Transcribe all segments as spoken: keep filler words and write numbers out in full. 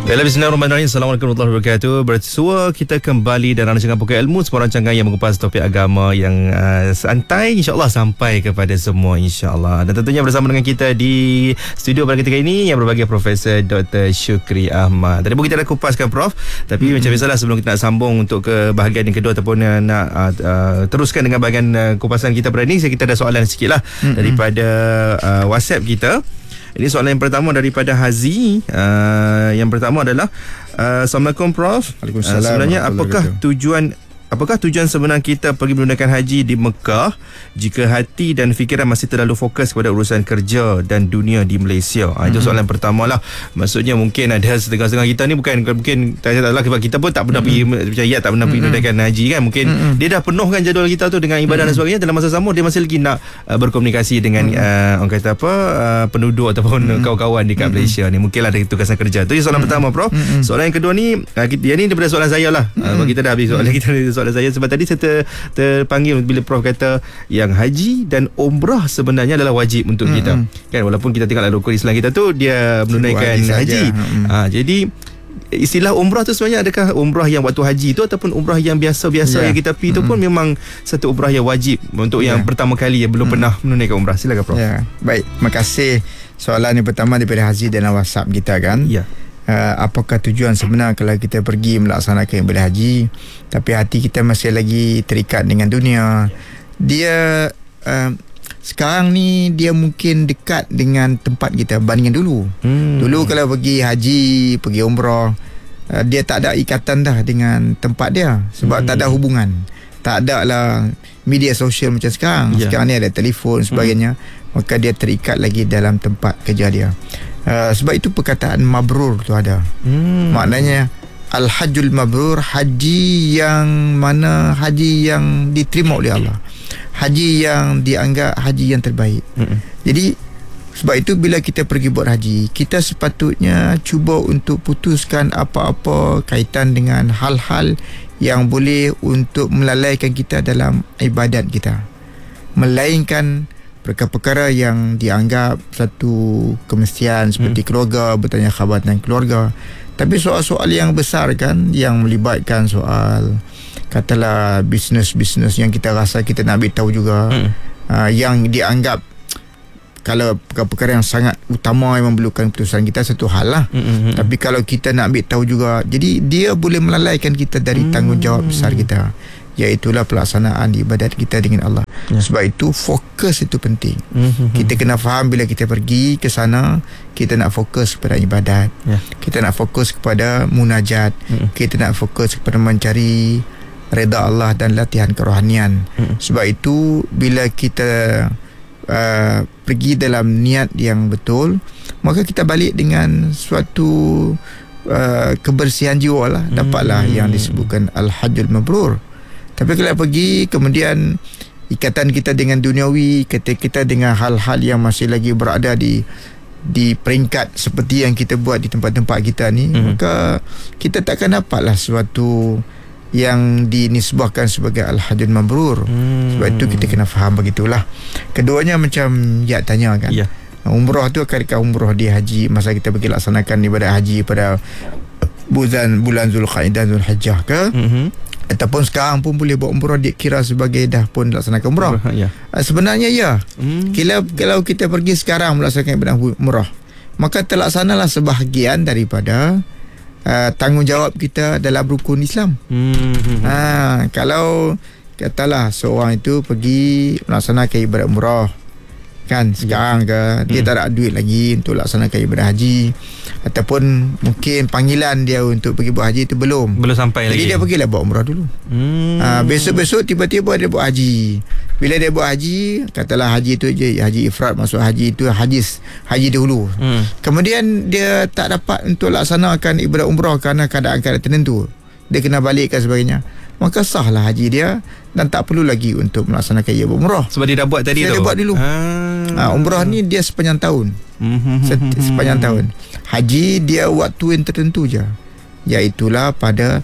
Bismillahirrahmanirrahim. Assalamualaikum warahmatullahi wabarakatuh. Bersua kita kembali dan rancangan Pokok Ilmu, sebuah rancangan yang mengupas topik agama yang uh, santai, insya-Allah sampai kepada semua, insya-Allah. Dan tentunya bersama dengan kita di studio pada ketika ini yang berbahagia Profesor Doktor Syukri Ahmad. Tadi pun kita dah kupaskan Prof, tapi mm-hmm. macam biasalah sebelum kita nak sambung untuk ke bahagian yang kedua ataupun uh, nak uh, uh, teruskan dengan bahagian uh, kupasan kita pada ini, saya kita ada soalan sikit lah mm-hmm. daripada uh, WhatsApp kita. Ini soalan yang pertama daripada Hazi. Uh, yang pertama adalah uh, Assalamualaikum Prof. Waalaikumsalam. Uh, sebenarnya apakah tujuan Apakah tujuan sebenar kita pergi menunaikan haji di Mekah jika hati dan fikiran masih terlalu fokus kepada urusan kerja dan dunia di Malaysia? Ha, itu soalan pertama lah. Maksudnya mungkin ada setengah-setengah kita ni bukan mungkin tak tahu lah, kita pun tak pernah mm-hmm. pergi percaya tak pernah pergi menunaikan haji kan. Mungkin mm-hmm. dia dah penuhkan jadual kita tu dengan ibadah mm-hmm. dan sebagainya. Dalam masa sama dia masih lagi nak uh, berkomunikasi dengan mm-hmm. uh, orang kata apa uh, penduduk ataupun mm-hmm. kawan-kawan dekat mm-hmm. Malaysia ni. Mungkinlah ada tugasan kerja. Itu soalan mm-hmm. pertama Prof. Mm-hmm. Soalan yang kedua ni uh, kita, yang ni daripada soalan saya lah. Mm-hmm. Uh, kita dah habis soalan kita soalan saya sebab tadi saya ter, terpanggil bila Prof kata yang haji dan umrah sebenarnya adalah wajib untuk mm-hmm. kita kan, walaupun kita tengok dalam rukun Islam kita tu dia menunaikan haji, haji. Mm-hmm. Ha, jadi istilah umrah tu sebenarnya adakah umrah yang waktu haji tu ataupun umrah yang biasa-biasa yeah. yang kita pergi mm-hmm. tu pun memang satu umrah yang wajib untuk yeah. yang pertama kali yang belum mm-hmm. pernah menunaikan umrah? Silakan Prof. Yeah. Baik, terima kasih. Soalan yang pertama daripada Haji dalam WhatsApp kita kan. Ya. Yeah. Uh, apakah tujuan sebenar kalau kita pergi melaksanakan ibadah haji tapi hati kita masih lagi terikat dengan dunia? Dia uh, sekarang ni dia mungkin dekat dengan tempat kita bandingkan dulu. hmm. Dulu kalau pergi haji, pergi umrah, uh, dia tak ada ikatan dah dengan tempat dia sebab hmm. tak ada hubungan. Tak ada lah media sosial macam sekarang. yeah. Sekarang ni ada telefon sebagainya. hmm. Maka dia terikat lagi dalam tempat kerja dia. Uh, sebab itu perkataan mabrur tu ada. hmm. Maknanya Al-Hajjul Mabrur, haji yang mana haji yang diterima oleh Allah, haji yang dianggap haji yang terbaik. hmm. Jadi sebab itu bila kita pergi buat haji, kita sepatutnya cuba untuk putuskan apa-apa kaitan dengan hal-hal yang boleh untuk melalaikan kita dalam ibadat kita, melainkan perkara-perkara yang dianggap satu kemestian seperti hmm. keluarga, bertanya khabar tentang keluarga. Tapi soal-soal yang besar kan, yang melibatkan soal katalah bisnes-bisnes yang kita rasa kita nak ambil tahu juga, hmm. uh, yang dianggap kalau perkara-perkara yang sangat utama yang memerlukan keputusan kita, satu hal lah. hmm. Tapi kalau kita nak ambil tahu juga, jadi dia boleh melalaikan kita dari tanggungjawab besar kita, iaitulah pelaksanaan ibadat kita dengan Allah. Ya. Sebab itu fokus itu penting. Mm-hmm. Kita kena faham bila kita pergi ke sana, kita nak fokus kepada ibadat. Ya. Kita nak fokus kepada munajat. Mm-hmm. Kita nak fokus kepada mencari redha Allah dan latihan kerohanian. Mm-hmm. Sebab itu bila kita uh, pergi dalam niat yang betul, maka kita balik dengan suatu uh, kebersihan jiwa lah. Dapatlah mm-hmm. yang disebutkan Al-Hajjul Mabrur. Tapi kalau pergi kemudian ikatan kita dengan duniawi, kita kita dengan hal-hal yang masih lagi berada di di peringkat seperti yang kita buat di tempat-tempat kita ni, mm-hmm. maka kita takkan dapatlah sesuatu yang dinisbahkan sebagai Al-Hajjul Mabrur. mm. Sebab itu kita kena faham begitulah. Keduanya macam ya tanya kan, yeah. umrah tu akad umrah di haji, masa kita pergi laksanakan ibadat haji pada bulan bulan Zulqaidah, Zulhijjah ke, mm-hmm. ataupun sekarang pun boleh buat umrah, dikira sebagai dah pun laksanakan umrah. Ya. Sebenarnya ya. Hmm. Kalau, kalau kita pergi sekarang melaksanakan ibadah umrah, maka terlaksanalah sebahagian daripada uh, tanggungjawab kita dalam rukun Islam. Hmm. Ha, kalau katalah seorang itu pergi melaksanakan ibadah umrah kan sekarang ke, dia hmm. tak ada duit lagi untuk laksanakan ibadah haji, ataupun mungkin panggilan dia untuk pergi buat haji itu belum belum sampai jadi lagi, jadi dia pergilah buat umrah dulu. hmm. ha, Besok-besok tiba-tiba dia buat haji. Bila dia buat haji, katalah haji itu je, haji ifrad, masuk haji itu haji haji dahulu. hmm. Kemudian dia tak dapat untuk laksanakan ibadah umrah kerana keadaan-keadaan tertentu, dia kena balikkan sebagainya, maka sahlah haji dia dan tak perlu lagi untuk melaksanakan ia umrah sebab dia dah buat tadi. Dia tu dia buat dulu. ha, Umrah ni dia sepanjang tahun. Set, sepanjang tahun. Haji dia waktu yang tertentu je, iaitulah pada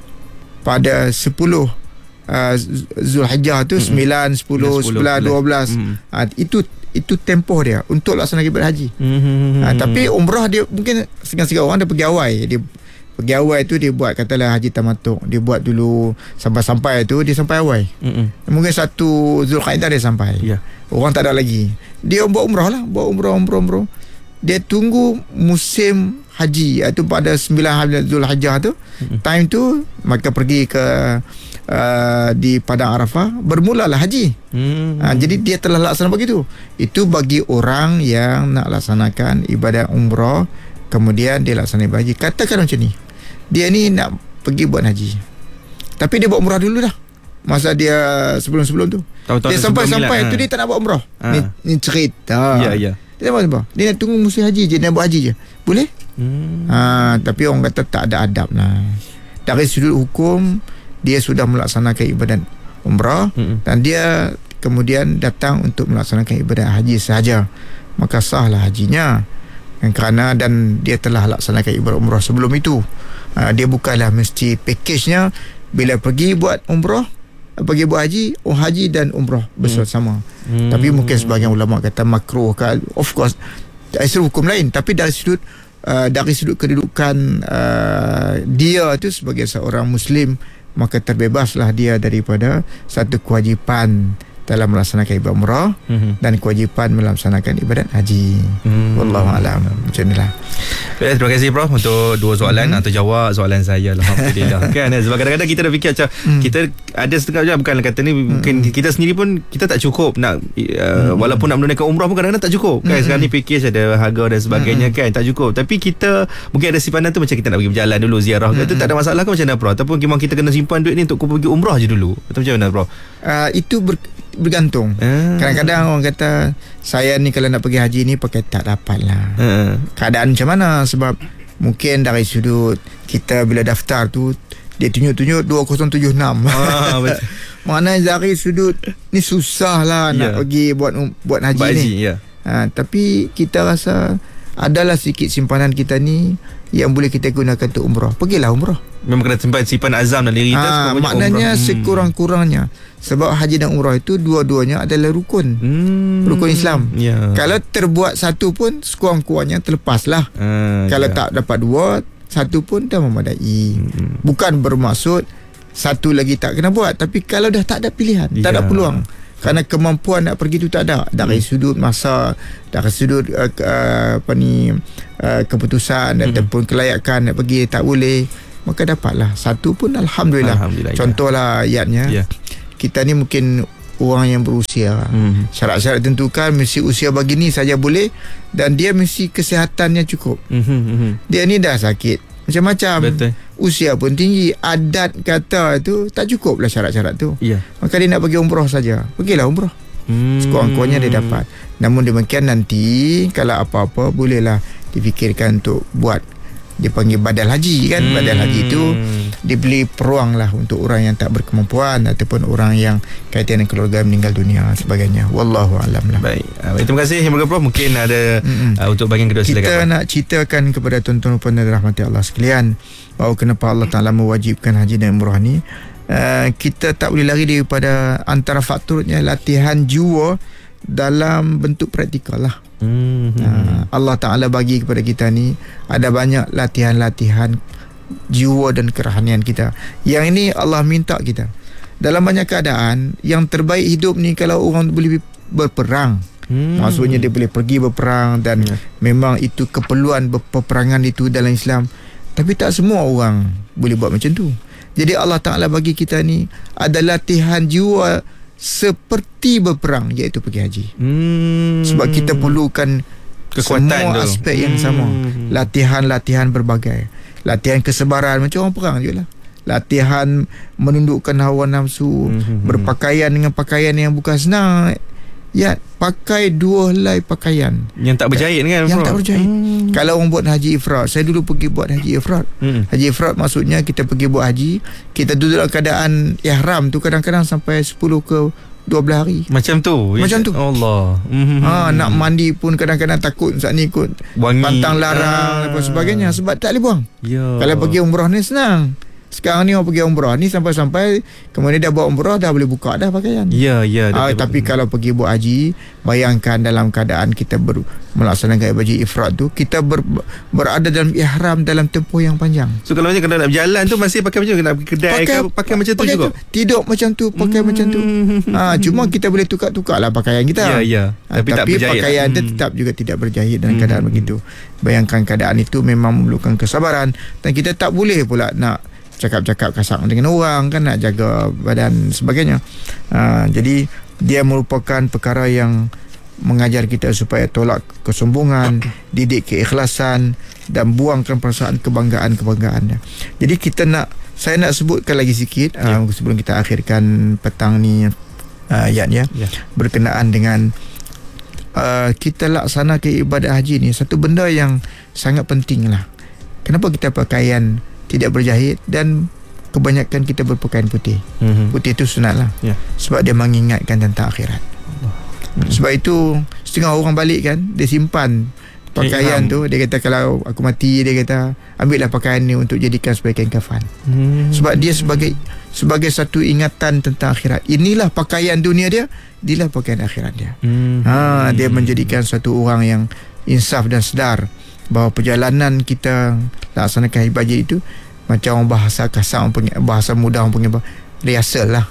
pada sepuluh uh, Zulhijjah tu, sembilan, sepuluh, sebelas, dua belas. hmm. ha, Itu itu tempoh dia untuk laksanakan ibadat haji. Mm-hmm. Ha, tapi umrah dia mungkin setengah-setengah orang dia pergi awal. Dia pergi awal tu dia buat katalah haji tamatuk. Dia buat dulu sampai-sampai tu dia sampai awal. Mm-hmm. Mungkin satu Zulkaidah dia sampai. Yeah. Orang tak ada lagi. Dia buat umrah lah, buat umrah umrah umrah. Dia tunggu musim haji iaitu pada sembilan hari Zulhijjah tu. Mm-hmm. Time tu maka pergi ke Uh, di Padang Arafah, bermulalah haji. Hmm. Uh, jadi dia telah laksana begitu. Itu bagi orang yang nak laksanakan ibadat umrah, kemudian dia laksana ibadat haji. Katakan macam ni, dia ni nak pergi buat haji, tapi dia buat umrah dulu dah. Masa dia sebelum-sebelum tu, Tau-tau dia sampai-sampai tu ha. Dia tak nak buat umrah. Ha. Ni, ni cerita. Ya, ya. Dia nak buat, dia nak tunggu musim haji je, dia nak buat haji je. Boleh? Hmm. Uh, tapi orang kata tak ada adab lah. Dari sudut hukum, dia sudah melaksanakan ibadat umrah mm-hmm. dan dia kemudian datang untuk melaksanakan ibadat haji sahaja, maka sahlah hajinya. Dan kerana dan dia telah laksanakan ibadat umrah sebelum itu. Uh, dia bukanlah mesti pakejnya bila pergi buat umrah, pergi buat haji, oh haji dan umrah bersama-sama. Mm. Tapi mungkin sebahagian ulama kata makruh kan. Of course dari sudut hukum lain, tapi dari sudut uh, dari sudut kedudukan uh, dia tu sebagai seorang muslim, maka terbebaslah dia daripada satu kewajipan dalam melaksanakan ibadat umrah mm-hmm. dan kewajipan melaksanakan ibadat haji. Mm. Wallahu a'lam. Macam inilah. Baik, terima kasih Prof untuk dua soalan mm-hmm. atau jawab soalan saya. Alhamdulillah. Kan sebab kadang-kadang kita dah fikir macam mm. kita ada setengah je bukan kata ni mungkin mm. kita sendiri pun kita tak cukup nak uh, mm. walaupun nak menunaikan umrah pun kadang-kadang tak cukup. Kan mm. sekarang ni package ada harga dan sebagainya mm. kan tak cukup. Tapi kita mungkin ada simpanan tu macam kita nak pergi berjalan dulu ziarah mm. itu tak ada masalah ke macam mana Prof? Ataupun memang kita kena simpan duit ni untuk pergi umrah je dulu. Atau macam mana Prof? Uh, itu ber bergantung. Ah. Kadang-kadang orang kata saya ni kalau nak pergi haji ni pakai tak dapat lah. Ah. Keadaan macam mana? Sebab mungkin dari sudut kita bila daftar tu dia tunjuk-tunjuk dua kosong tujuh enam. Ah, mana dari sudut ni susah lah yeah. nak pergi buat buat haji, haji ni. Yeah. Ha, tapi kita rasa adalah sikit simpanan kita ni yang boleh kita gunakan untuk umrah. Pergilah umrah. Memang kena simpan simpan azam dan diri kita. Ha, maknanya umrah. Sekurang-kurangnya sebab haji dan umrah itu dua-duanya adalah rukun. Hmm. Rukun Islam. Yeah. Kalau terbuat satu pun sekurang-kurangnya terlepaslah. Uh, Kalau yeah. tak dapat dua, satu pun dah memadai. Hmm. Bukan bermaksud satu lagi tak kena buat, tapi kalau dah tak ada pilihan, yeah. tak ada peluang. Kerana kemampuan nak pergi tu tak ada dari hmm. sudut masa, dari sudut uh, uh, apa ni uh, keputusan hmm. ataupun kelayakan nak pergi tak boleh, maka dapatlah satu pun alhamdulillah. Alhamdulillah. Contohlah ayatnya. Yeah. Kita ni mungkin orang yang berusia. Hmm. Syarat-syarat tentukan mesti usia begini saja boleh dan dia mesti kesihatannya cukup. Hmm. Dia ni dah sakit macam-macam. Betul. Usia pun tinggi, adat kata tu tak cukup lah syarat-syarat tu. Yeah. Maka dia nak pergi umrah saja. Pergilah umrah. Hmm. Sekurang-kurangnya dia dapat. Namun demikian nanti kalau apa-apa bolehlah difikirkan untuk buat, dia panggil badal haji kan. Hmm. Badal haji tu dibeli peluang lah untuk orang yang tak berkemampuan ataupun orang yang kaitan dengan keluarga meninggal dunia sebagainya. Wallahu a'lam lah. Baik. Uh, terima kasih Moga Prof. Mungkin ada uh, untuk bahagian kedua silakan. Kita nak ceritakan kepada tuan-tuan dan rahmati Allah sekalian bahawa kenapa Allah Ta'ala mewajibkan haji dan umrah ni. Uh, kita tak boleh lari daripada antara faktornya latihan jiwa dalam bentuk praktikal lah. Hmm. Uh, Allah Ta'ala bagi kepada kita ni ada banyak latihan-latihan jiwa dan kerohanian kita. Yang ini Allah minta kita dalam banyak keadaan. Yang terbaik hidup ni kalau orang boleh berperang. Hmm. Maksudnya dia boleh pergi berperang dan yeah. memang itu keperluan peperangan itu dalam Islam. Tapi tak semua orang boleh buat macam tu. Jadi Allah Ta'ala bagi kita ni ada latihan jiwa seperti berperang, iaitu pergi haji. Hmm. Sebab kita perlukan kekuatan semua tu. Aspek yang hmm. sama. Latihan-latihan berbagai. Latihan kesabaran macam orang perang je lah. Latihan menundukkan hawa nafsu. Hmm. Berpakaian dengan pakaian yang bukan senang. Ya, pakai dua helai pakaian yang tak berjahit kan? Yang bro? tak berjahit. Hmm. Kalau orang buat haji ifrat, saya dulu pergi buat haji ifrat. Hmm. Haji ifrat maksudnya kita pergi buat haji, kita duduk dalam keadaan ihram tu kadang-kadang sampai sepuluh ke dua belas hari. Macam tu. Macam tu. Allah. Hmm. Ha, nak mandi pun kadang-kadang takut saat ni ikut wangi, pantang larang dan ah. sebagainya sebab tak boleh buang. Ya. Kalau pergi umrah ni senang. Sekarang ni orang pergi umrah ni sampai-sampai kemudian dah buat umrah dah boleh buka dah pakaian. Ya, ya. Ah, tapi hmm. kalau pergi buat haji, bayangkan dalam keadaan kita ber, melaksanakan haji ifrad tu, kita ber, berada dalam ihram dalam tempoh yang panjang. So kalau macam kalau nak berjalan tu masih pakai macam tu, nak pergi kedai pakai, ke pakai macam tu pakai juga. Tu, tidur macam tu, pakai hmm. macam tu. Ah, cuma kita boleh tukar-tukar lah pakaian kita. Ya, ya. Ah, tapi tapi tak pakaian hmm. dia tetap juga tidak berjahit dalam keadaan hmm. begitu. Bayangkan keadaan itu memang memerlukan kesabaran dan kita tak boleh pula nak cakap-cakap kasar dengan orang kan, nak jaga badan sebagainya. Ha, jadi dia merupakan perkara yang mengajar kita supaya tolak kesombongan, didik keikhlasan dan buangkan perasaan kebanggaan-kebanggaan. Jadi kita nak, saya nak sebutkan lagi sikit ya. uh, sebelum kita akhirkan petang ni uh, ayat ya, ya berkenaan dengan uh, kita laksanakan ibadat haji ni, satu benda yang sangat penting lah. Kenapa kita pakaian tidak berjahit dan kebanyakan kita berpakaian putih. Mm-hmm. Putih itu sunat lah. Yeah. Sebab dia mengingatkan tentang akhirat. Mm-hmm. Sebab itu setengah orang balik kan, dia simpan pakaian Ihram. tu, dia kata kalau aku mati, dia kata ambillah pakaian ni untuk jadikan sebagai kain kafan. Mm-hmm. Sebab dia sebagai sebagai satu ingatan tentang akhirat. Inilah pakaian dunia dia, inilah pakaian akhirat dia. Mm-hmm. Ha, dia menjadikan satu orang yang insaf dan sedar bahawa perjalanan kita laksanakan ibadah itu macam orang bahasa kasar, orang panggil, bahasa mudah orang panggil rehearsal lah.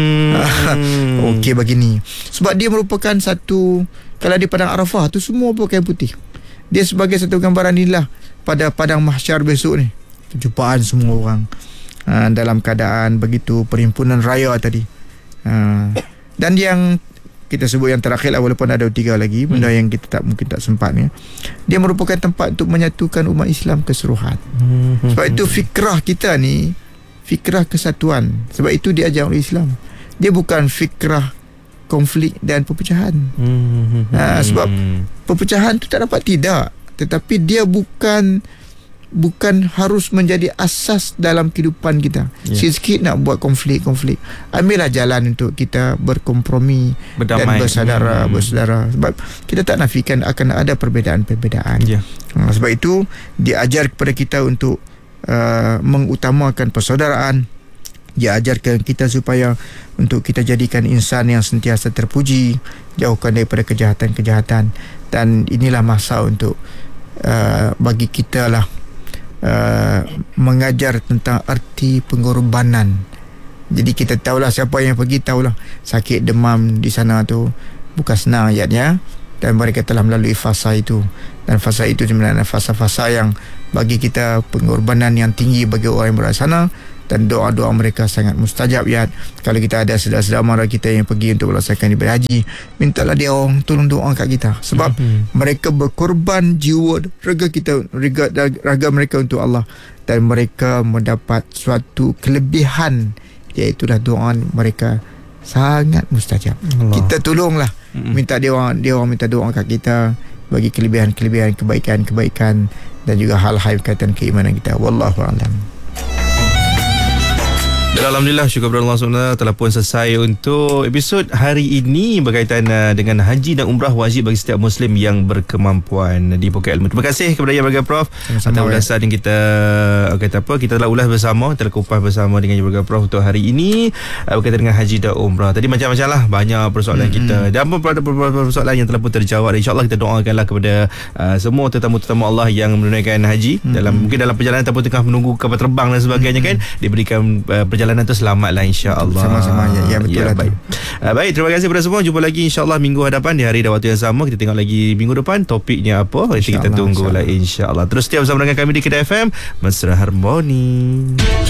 hmm. Okey begini. Sebab dia merupakan satu, kalau di Padang Arafah tu semua pakai putih. Dia sebagai satu gambaran inilah pada Padang Mahsyar besok ni, perjumpaan semua orang uh, dalam keadaan begitu, perhimpunan raya tadi. uh, Dan yang kita sebut yang terakhir lah, walaupun ada tiga lagi benda hmm. yang kita tak mungkin tak sempat ni, dia merupakan tempat untuk menyatukan umat Islam keseluruhan. hmm. Sebab itu fikrah kita ni fikrah kesatuan. Sebab itu diajar oleh Islam. Dia bukan fikrah konflik dan perpecahan. hmm. ha, Sebab perpecahan tu tak dapat tidak, tetapi dia bukan bukan harus menjadi asas dalam kehidupan kita. yeah. Sikit-sikit nak buat konflik-konflik, ambillah jalan untuk kita berkompromi, berdamai dan bersaudara, hmm. bersaudara. Sebab kita tak nafikan akan ada perbezaan-perbezaan. yeah. ha, Sebab itu diajar kepada kita untuk uh, mengutamakan persaudaraan. Dia ajarkan kita supaya untuk kita jadikan insan yang sentiasa terpuji, jauhkan daripada kejahatan-kejahatan. Dan inilah masa untuk uh, bagi kita lah Uh, mengajar tentang arti pengorbanan. Jadi kita tahulah, siapa yang pergi tahulah sakit demam di sana tu bukan senang ayatnya, dan mereka telah melalui fasa itu, dan fasa itu sebenarnya fasa-fasa yang bagi kita pengorbanan yang tinggi bagi orang yang berada sana, dan doa-doa mereka sangat mustajab. Ya, kalau kita ada saudara-saudara mara kita yang pergi untuk melaksanakan ibadah haji, mintalah dia orang tolong doa kat kita, sebab mm-hmm. mereka berkorban jiwa raga kita, raga, raga mereka untuk Allah, dan mereka mendapat suatu kelebihan, iaitu dah doa mereka sangat mustajab. Allah. Kita tolonglah, mm-hmm. minta dia orang, dia orang minta doa kat kita bagi kelebihan-kelebihan, kebaikan-kebaikan dan juga hal-hal berkaitan keimanan kita. Wallahu a'lam. Dan Alhamdulillah, syukur kepada Allah subhanahu wa taala telah pun selesai untuk episod hari ini berkaitan uh, dengan haji dan umrah wajib bagi setiap Muslim yang berkemampuan di Poket Ilmu. Terima kasih kepada Yang Berga Prof atas ulasan yang kita uh, kata apa kita telah ulas bersama, telah kupas bersama dengan Yang Berga Prof untuk hari ini uh, berkaitan dengan haji dan umrah. Tadi macam-macam lah, banyak persoalan mm-hmm. kita dan beberapa persoalan yang telah pun terjawab. InsyaAllah kita doakanlah kepada uh, semua tetamu-tetamu Allah yang menunaikan haji, mm-hmm. dalam mungkin dalam perjalanan ataupun tengah menunggu kapal terbang dan sebagainya, mm-hmm. kan, diberikan uh, perjalanan perjalanan tu selamatlah insya-Allah. Sama-sama ya, ya betul ya, lah. Baik. Uh, baik, terima kasih kepada semua. Jumpa lagi insya-Allah minggu hadapan di hari dan waktu yang sama. Kita tengok lagi minggu depan topiknya apa. Nanti kita tunggulah insya-Allah. Terus setia bersama dengan kami di Kedah F M Mesra Harmoni.